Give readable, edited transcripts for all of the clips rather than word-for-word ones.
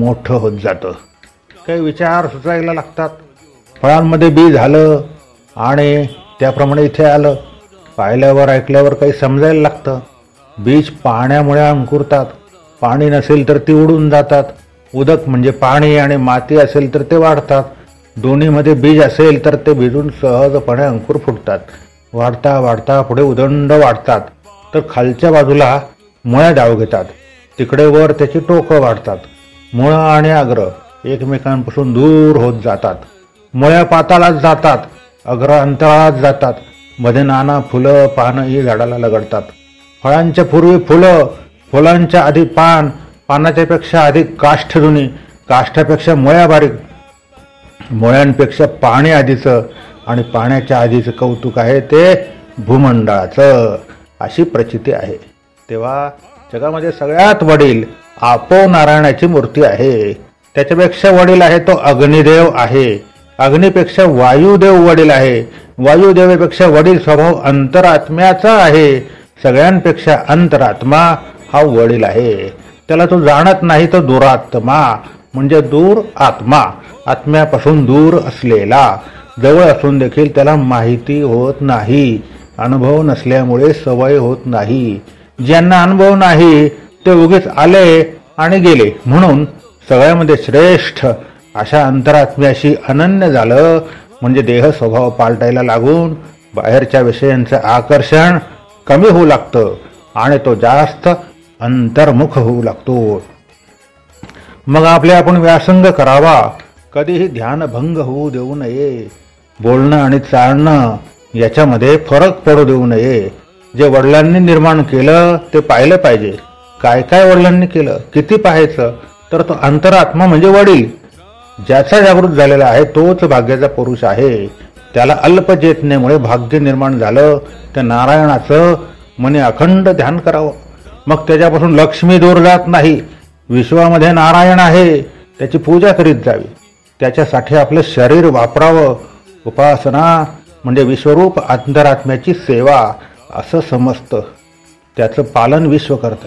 मोठं होत जातं. काही विचार सुचायला लागतात. फळांमध्ये बी झालं आणि त्याप्रमाणे इथे आलं. पाहिल्यावर ऐकल्यावर काही समजायला लागतं. बीज पाण्यामुळे अंकुरतात. पाणी नसेल तर ती उडून जातात. उदक म्हणजे पाणी आणि माती असेल तर ते वाढतात. दोन्हीमध्ये बीज असेल तर ते भिजून सहजपणे अंकुर फुटतात. वाढता वाढता पुढे उदंड वाढतात. तर खालच्या बाजूला मुळ्या डाव घेतात. तिकडे वर त्याची टोकं वाढतात. मुळं आणि अग्र एकमेकांपासून दूर होत जातात. मुळ्या पाताळात जातात. अग्र अंतराळात जातात. मध्ये नाना फुलं पानं ही झाडाला लगडतात. फळांच्या पूर्वी फुलं, फुलांच्या आधी पान, पानाच्या पेक्षा अधिक काष्ठ जुनी, काष्ठापेक्षा मुळ्या बारीक, मुळ्यांपेक्षा पाणी आधीचं आणि पाण्याच्या आधीचं कौतुक आहे ते भूमंडळाचं, अशी प्रचिती आहे. तेव्हा जगामध्ये सगळ्यात वडील आपो नारायणाची मूर्ती आहे. त्याच्यापेक्षा वडील आहे तो अग्निदेव आहे. अग्नीपेक्षा वायुदेव वडील आहे. वायुदेवापेक्षा वडील स्वभाव अंतरात्म्याचा आहे. सगळ्यांपेक्षा अंतरात्मा हा वडील आहे. त्याला तो जाणत नाही तो दुरात्मा, म्हणजे दूर आत्मा, आत्म्यापासून दूर असलेला. जवळ असून देखील त्याला माहिती होत नाही. अनुभव नसल्यामुळे सवय होत नाही. ज्यांना अनुभव नाही ते उगीच आले आणि गेले. म्हणून सगळ्यामध्ये श्रेष्ठ अशा अंतरात्म्याशी अनन्य झालं म्हणजे देह स्वभाव पालटायला लागून बाहेरच्या विषयांचं आकर्षण कमी होऊ लागतं आणि तो जास्त अंतर्मुख होऊ लागतो. मग आपले आपण व्यासंग करावा. कधीही ध्यानभंग होऊ देऊ नये. बोलणं आणि चालणं याच्यामध्ये फरक पडू देऊ नये. जे वडिलांनी निर्माण केलं ते पाहिलं पाहिजे. काय काय वडिलांनी केलं, किती पाहायचं. तर तो अंतरात्मा म्हणजे वडील ज्याचा जागृत झालेला आहे तोच भाग्याचा पुरुष आहे. त्याला अल्पचेतनेमुळे भाग्य निर्माण झालं. त्या नारायणाचं मने अखंड ध्यान करावं. मग त्याच्यापासून लक्ष्मी दूर जात नाही. विश्वामध्ये नारायण आहे, त्याची पूजा करीत जावी. त्याच्यासाठी आपलं शरीर वापरावं. उपासना म्हणजे विश्वरूप अंतरात्म्याची सेवा असं समजतं. त्याचं पालन विश्व करतं.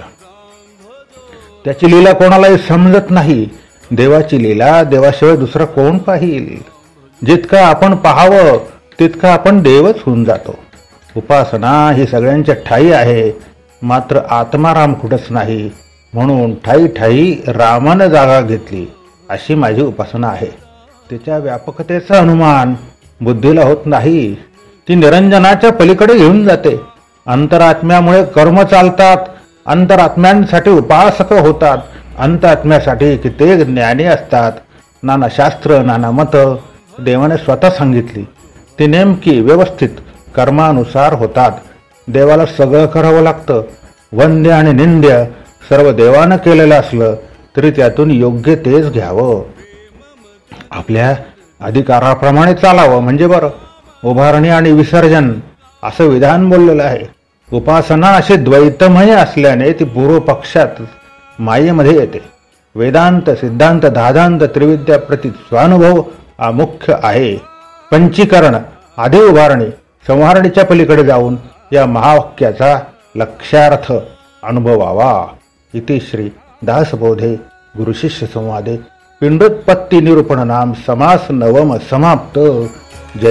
त्याची लीला कोणालाही समजत नाही. देवाची लीला देवाशिवाय दुसरं कोण पाहिल. जितकं आपण पाहावं तितकं आपण देवच होऊन जातो. उपासना ही सगळ्यांच्या ठाई आहे. मात्र आत्माराम कुठंच नाही. म्हणून ठाई ठाई रामानं जागा घेतली अशी माझी उपासना आहे. तिच्या व्यापकतेचा अनुमान बुद्धीला होत नाही. ती निरंजनाच्या पलीकडे घेऊन जाते. अंतरात्म्यामुळे कर्म चालतात. अंतरात्म्यांसाठी उपासक होतात. अंतरात्म्यासाठी कित्येक ज्ञानी असतात. नाना शास्त्र, नाना मतं देवाने स्वतः सांगितली. ती नेमकी व्यवस्थित कर्मानुसार होतात. देवाला सगळं करावं लागतं. वंद्य आणि निंद्य सर्व देवानं केलेलं असलं तरी त्यातून योग्य तेच घ्यावं. आपल्या अधिकाराप्रमाणे चालावं म्हणजे बरं. उभारणी आणि विसर्जन असं विधान बोललेलं आहे. उपासना अशी द्वैतमय असल्याने ती पूर्व पक्षात मायेमध्ये येते. वेदांत, सिद्धांत, दादांत, त्रिविद्या प्रति स्वानुभव हा मुख्य आहे. पंचीकरण, आधी उभारणी, संवारणीच्या पलीकडे जाऊन या महावाक्याचा लक्ष्यार्थ अनुभवावा. इति श्री दासबोधे गुरुशिष्य संवादे पिंडोत्पत्ती निरूपण नाम समास नवम समाप्त.